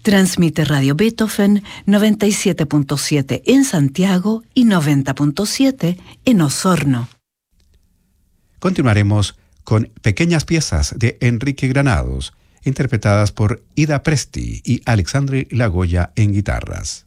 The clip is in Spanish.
Transmite Radio Beethoven 97.7 en Santiago y 90.7 en Osorno. Continuaremos con pequeñas piezas de Enrique Granados, interpretadas por Ida Presti y Alexandre Lagoya en guitarras.